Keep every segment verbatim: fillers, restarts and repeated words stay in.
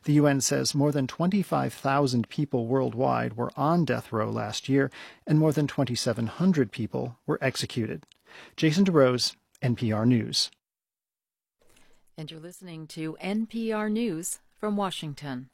The U N says more than twenty-five thousand people worldwide were on death row last year, and more than twenty-seven hundred people were executed. Jason DeRose, N P R News. And you're listening to N P R News from Washington.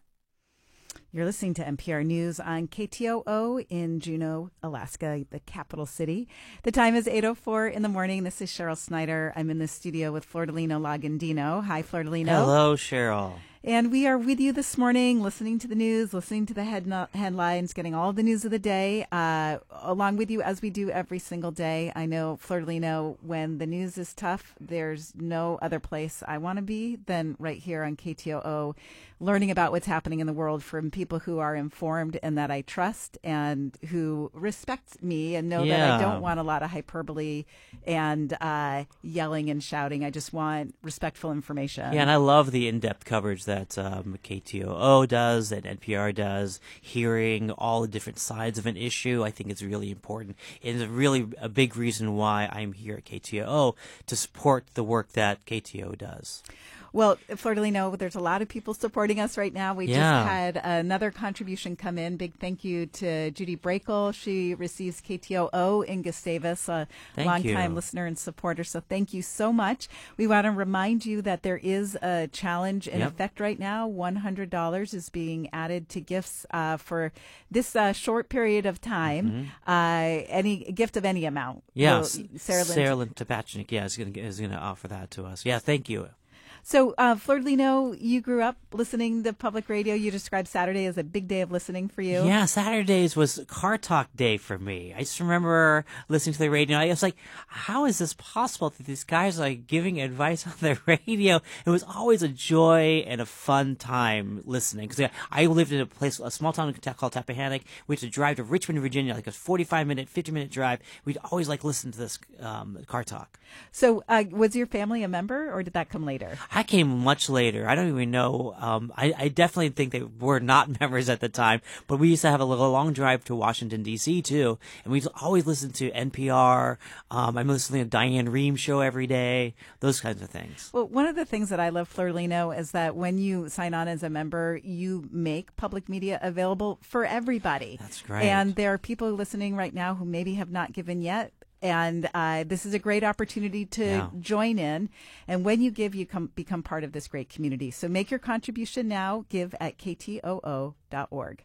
You're listening to N P R News on K T O O in Juneau, Alaska, the capital city. The time is eight oh four in the morning. This is Cheryl Snyder. I'm in the studio with Flordolino Lagandino. Hi, Flordolino. Hello, Cheryl. And we are with you this morning, listening to the news, listening to the head headlines, getting all the news of the day, uh, along with you as we do every single day. I know, Flordolino, when the news is tough, there's no other place I want to be than right here on K T O O, learning about what's happening in the world from people who are informed and that I trust and who respect me and know yeah. that I don't want a lot of hyperbole and uh, yelling and shouting. I just want respectful information. Yeah, and I love the in-depth coverage that um, K T O O does, that N P R does, hearing all the different sides of an issue. I think it's really important. It's really a big reason why I'm here at K T O O, to support the work that K T O O does. Well, Flordolino, there's a lot of people supporting us right now. We yeah. just had another contribution come in. Big thank you to Judy Brakel. She receives K T O O in Gustavus, a thank longtime you. listener and supporter. So thank you so much. We want to remind you that there is a challenge in yep. effect right now. one hundred dollars is being added to gifts uh, for this uh, short period of time. Mm-hmm. Uh, any gift of any amount. Yes, Will, Sarah Lynn, Sarah Lynn Topachnik, yeah, is going is going to offer that to us. Yeah, thank you. So, uh, Flordolino, you grew up listening to public radio. You described Saturday as a big day of listening for you. Yeah, Saturdays was car talk day for me. I just remember listening to the radio. I was like, how is this possible that these guys are like giving advice on the radio? It was always a joy and a fun time listening. Because I lived in a place, a small town called Tappahannock. We had to drive to Richmond, Virginia, like a forty-five minute, fifty minute drive. We'd always like listen to this um, car talk. So, uh, was your family a member, or did that come later? I came much later. I don't even know. Um, I, I definitely think they were not members at the time, but we used to have a little long drive to Washington, D C too, and we always listened to N P R. Um, I'm listening to Diane Rehm show every day, those kinds of things. Well, one of the things that I love, Flordolino, is that when you sign on as a member, you make public media available for everybody. That's great. And there are people listening right now who maybe have not given yet. And uh, this is a great opportunity to yeah. join in. And when you give, you come, become part of this great community. So make your contribution now. Give at K T O O dot org.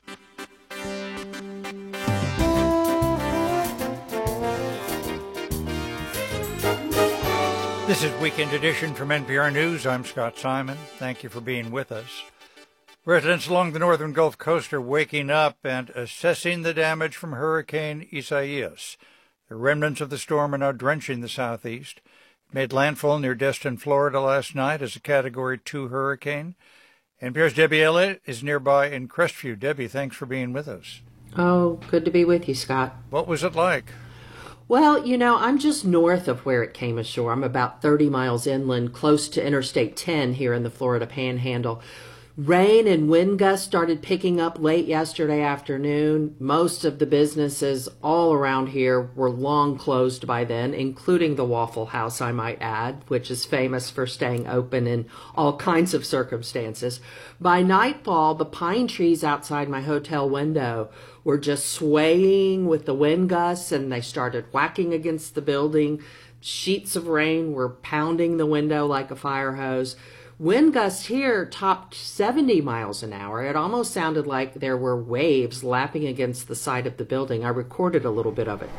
This is Weekend Edition from N P R News. I'm Scott Simon. Thank you for being with us. Residents along the northern Gulf Coast are waking up and assessing the damage from Hurricane Isaias. The remnants of the storm are now drenching the southeast. It made landfall near Destin, Florida last night as a Category two hurricane. N P R's Debbie Elliott is nearby in Crestview. Debbie, thanks for being with us. Oh, good to be with you, Scott. What was it like? Well, you know, I'm just north of where it came ashore. I'm about thirty miles inland, close to Interstate ten here in the Florida Panhandle. Rain and wind gusts started picking up late yesterday afternoon. Most of the businesses all around here were long closed by then, including the Waffle House, I might add, which is famous for staying open in all kinds of circumstances. By nightfall, the pine trees outside my hotel window were just swaying with the wind gusts, and they started whacking against the building. Sheets of rain were pounding the window like a fire hose. Wind gusts here topped seventy miles an hour. It almost sounded like there were waves lapping against the side of the building. I recorded a little bit of it.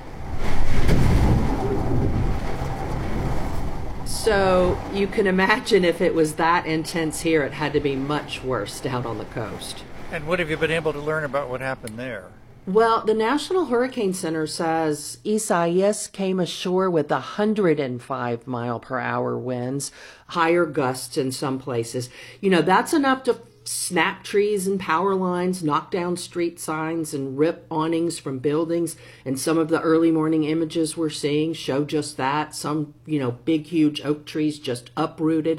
So you can imagine if it was that intense here, it had to be much worse down on the coast. And what have you been able to learn about what happened there? Well, the National Hurricane Center says Isaias came ashore with one hundred five mile per hour winds, higher gusts in some places. You know, that's enough to snap trees and power lines, knock down street signs, and rip awnings from buildings. And some of the early morning images we're seeing show just that. Some, you know, big, huge oak trees just uprooted.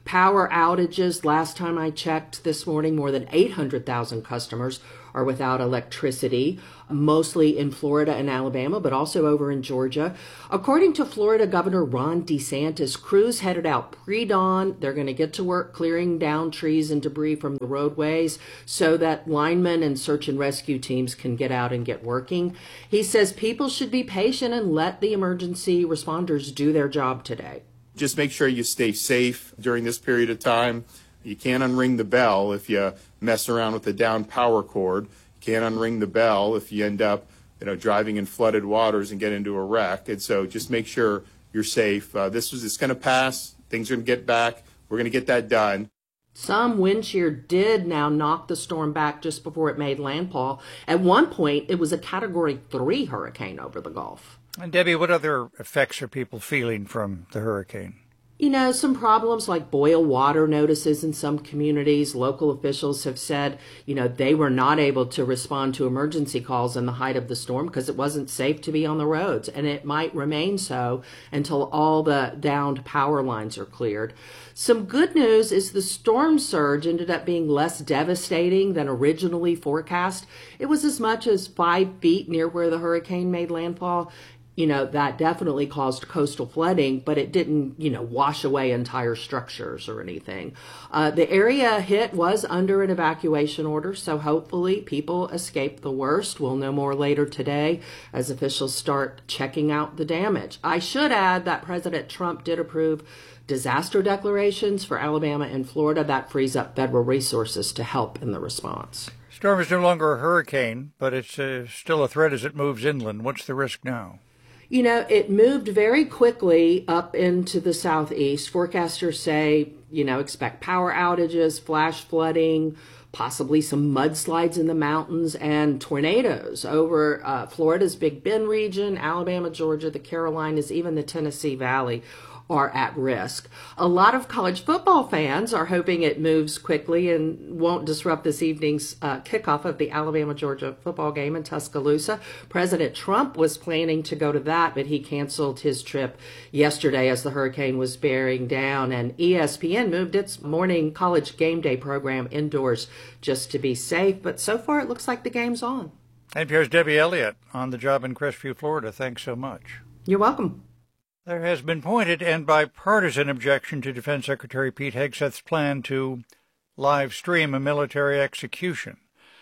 Power outages, last time I checked this morning, more than eight hundred thousand customers are without electricity, mostly in Florida and Alabama, but also over in Georgia. According to Florida Governor Ron DeSantis, crews headed out pre-dawn. They're going to get to work clearing down trees and debris from the roadways so that linemen and search and rescue teams can get out and get working. He says people should be patient and let the emergency responders do their job today. Just make sure you stay safe during this period of time. You can't unring the bell if you mess around with the down power cord. You can't unring the bell if you end up, you know, driving in flooded waters and get into a wreck. And so just make sure you're safe. Uh, this is it's going to pass. Things are going to get back. We're going to get that done. Some wind shear did now knock the storm back just before it made landfall. At one point, it was a Category three hurricane over the Gulf. And Debbie, what other effects are people feeling from the hurricane? You know, some problems like boil water notices in some communities. Local officials have said, you know, they were not able to respond to emergency calls in the height of the storm because it wasn't safe to be on the roads. And it might remain so until all the downed power lines are cleared. Some good news is the storm surge ended up being less devastating than originally forecast. It was as much as five feet near where the hurricane made landfall. You know, that definitely caused coastal flooding, but it didn't, you know, wash away entire structures or anything. Uh, the area hit was under an evacuation order, so hopefully people escaped the worst. We'll know more later today as officials start checking out the damage. I should add that President Trump did approve disaster declarations for Alabama and Florida. That frees up federal resources to help in the response. Storm is no longer a hurricane, but it's uh, still a threat as it moves inland. What's the risk now? You know, it moved very quickly up into the southeast. Forecasters say, you know, expect power outages, flash flooding, possibly some mudslides in the mountains, and tornadoes over uh, Florida's Big Bend region, Alabama, Georgia, the Carolinas, even the Tennessee Valley are at risk. A lot of college football fans are hoping it moves quickly and won't disrupt this evening's uh, kickoff of the Alabama-Georgia football game in Tuscaloosa. President Trump was planning to go to that, but he canceled his trip yesterday as the hurricane was bearing down, and E S P N moved its morning college game day program indoors just to be safe, but so far it looks like the game's on. N P R's Debbie Elliott on the job in Crestview, Florida. Thanks so much. You're welcome. There has been pointed and bipartisan objection to Defense Secretary Pete Hegseth's plan to live stream a military execution.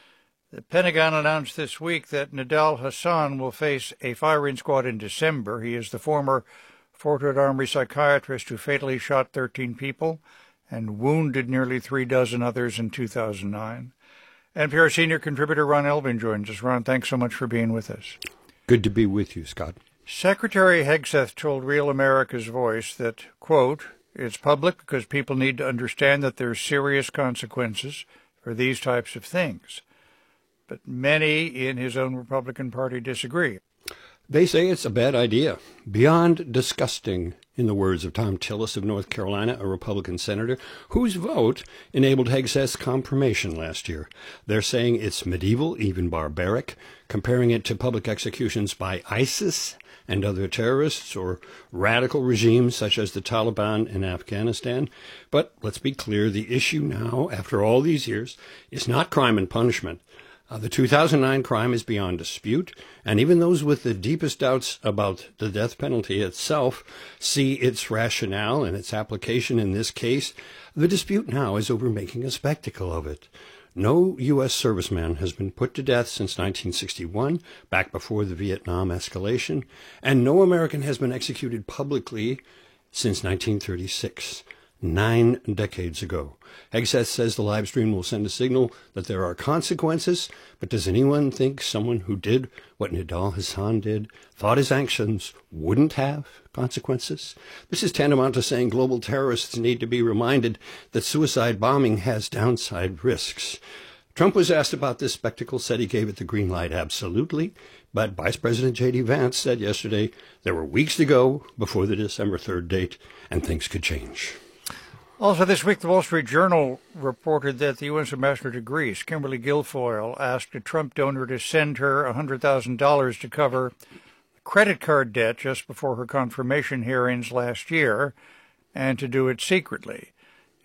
The Pentagon announced this week that Nidal Hasan will face a firing squad in December. He is the former Fort Hood Armory psychiatrist who fatally shot thirteen people and wounded nearly three dozen others in two thousand nine. N P R senior contributor Ron Elving joins us. Ron, thanks so much for being with us. Good to be with you, Scott. Secretary Hegseth told Real America's Voice that, quote, it's public because people need to understand that there's serious consequences for these types of things. But many in his own Republican Party disagree. They say it's a bad idea, beyond disgusting, in the words of Tom Tillis of North Carolina, a Republican senator, whose vote enabled Hegseth's confirmation last year. They're saying it's medieval, even barbaric, comparing it to public executions by ISIS and other terrorists or radical regimes such as the Taliban in Afghanistan. But let's be clear, the issue now, after all these years, is not crime and punishment. Uh, the two thousand nine crime is beyond dispute, and even those with the deepest doubts about the death penalty itself see its rationale and its application in this case. The dispute now is over making a spectacle of it. No U S serviceman has been put to death since nineteen sixty-one, back before the Vietnam escalation, and no American has been executed publicly since nineteen thirty-six. Nine decades ago. Hegseth says the live stream will send a signal that there are consequences, but does anyone think someone who did what Nidal Hasan did thought his actions wouldn't have consequences? This is tantamount to saying global terrorists need to be reminded that suicide bombing has downside risks. Trump was asked about this spectacle, said he gave it the green light, absolutely. But Vice President J D Vance said yesterday there were weeks to go before the December third date, and things could change. Also this week, the Wall Street Journal reported that the U S ambassador to Greece, Kimberly Guilfoyle, asked a Trump donor to send her one hundred thousand dollars to cover credit card debt just before her confirmation hearings last year, and to do it secretly.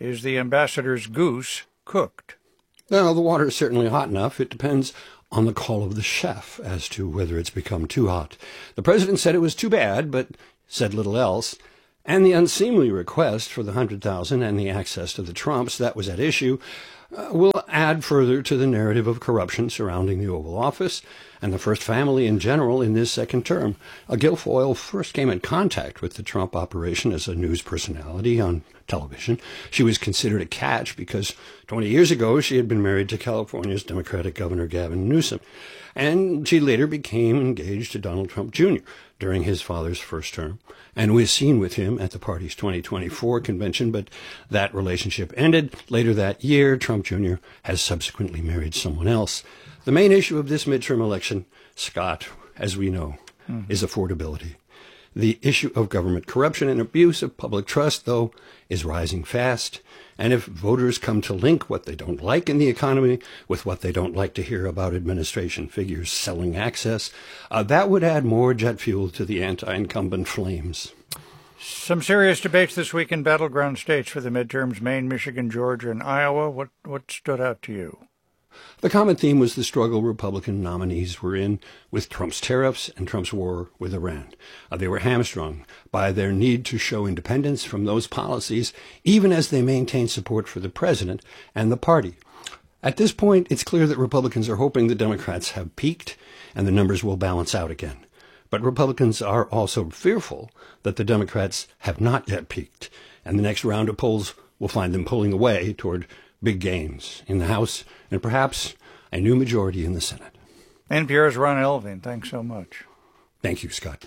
Is the ambassador's goose cooked? Well, the water is certainly hot enough. It depends on the call of the chef as to whether it's become too hot. The president said it was too bad, but said little else. And the unseemly request for the one hundred thousand and the access to the Trumps that was at issue uh, will add further to the narrative of corruption surrounding the Oval Office and the first family in general in this second term. Uh, Guilfoyle first came in contact with the Trump operation as a news personality on television. She was considered a catch because twenty years ago she had been married to California's Democratic Governor Gavin Newsom. And she later became engaged to Donald Trump Junior during his father's first term, and was seen with him at the party's twenty twenty-four convention, but that relationship ended. Later that year, Trump Junior has subsequently married someone else. The main issue of this midterm election, Scott, as we know, mm-hmm. is affordability. The issue of government corruption and abuse of public trust, though, is rising fast. And if voters come to link what they don't like in the economy with what they don't like to hear about administration figures selling access, uh, that would add more jet fuel to the anti-incumbent flames. Some serious debates this week in battleground states for the midterms, Maine, Michigan, Georgia, and Iowa. What, what stood out to you? The common theme was the struggle Republican nominees were in with Trump's tariffs and Trump's war with Iran. Uh, they were hamstrung by their need to show independence from those policies, even as they maintained support for the president and the party. At this point, it's clear that Republicans are hoping the Democrats have peaked and the numbers will balance out again. But Republicans are also fearful that the Democrats have not yet peaked, and the next round of polls will find them pulling away toward big gains in the House and perhaps a new majority in the Senate. N P R's Ron Elving, thanks so much. Thank you, Scott.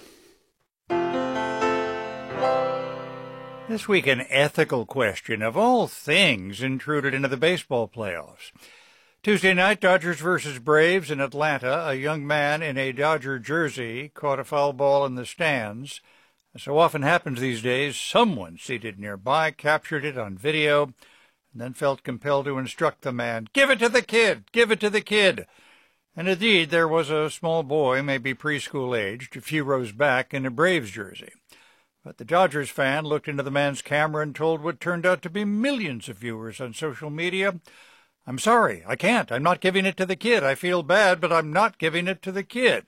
This week, an ethical question of all things intruded into the baseball playoffs. Tuesday night, Dodgers versus Braves in Atlanta. A young man in a Dodger jersey caught a foul ball in the stands. As so often happens these days, someone seated nearby captured it on video and then felt compelled to instruct the man, "Give it to the kid! Give it to the kid!" And indeed, there was a small boy, maybe preschool-aged, a few rows back in a Braves jersey. But the Dodgers fan looked into the man's camera and told what turned out to be millions of viewers on social media, "I'm sorry, I can't. I'm not giving it to the kid. I feel bad, but I'm not giving it to the kid."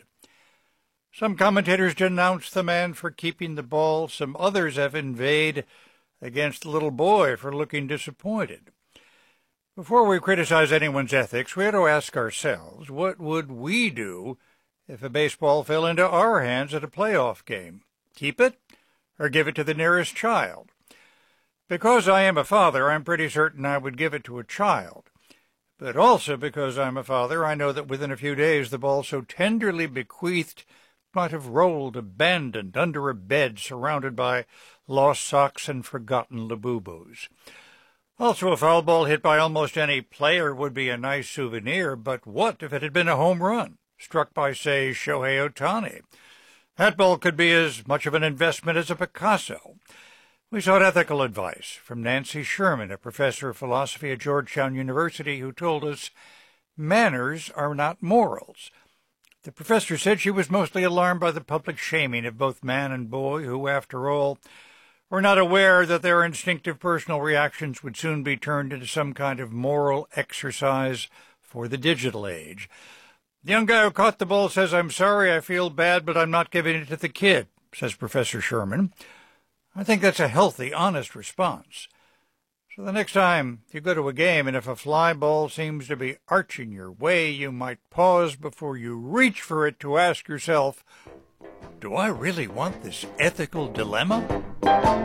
Some commentators denounced the man for keeping the ball. Some others have inveighed against the little boy for looking disappointed. Before we criticize anyone's ethics, we ought to ask ourselves, what would we do if a baseball fell into our hands at a playoff game? Keep it or give it to the nearest child? Because I am a father, I'm pretty certain I would give it to a child. But also because I'm a father, I know that within a few days the ball so tenderly bequeathed might have rolled abandoned under a bed surrounded by lost socks and forgotten Labubus. Also, a foul ball hit by almost any player would be a nice souvenir, but what if it had been a home run, struck by, say, Shohei Ohtani? That ball could be as much of an investment as a Picasso. We sought ethical advice from Nancy Sherman, a professor of philosophy at Georgetown University, who told us manners are not morals. The professor said she was mostly alarmed by the public shaming of both man and boy, who, after all, were not aware that their instinctive personal reactions would soon be turned into some kind of moral exercise for the digital age. The young guy who caught the ball says, "I'm sorry, I feel bad, but I'm not giving it to the kid," says Professor Sherman. I think that's a healthy, honest response. So the next time you go to a game and if a fly ball seems to be arching your way, you might pause before you reach for it to ask yourself, do I really want this ethical dilemma?